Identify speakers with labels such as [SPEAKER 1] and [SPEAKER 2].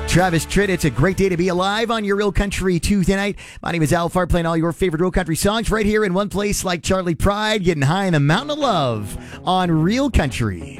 [SPEAKER 1] Travis Tritt, it's a great day to be alive on your Real Country Tuesday night. My name is Al Fart, playing all your favorite Real Country songs right here in one place like Charlie Pride, getting high in the mountain of love on Real Country.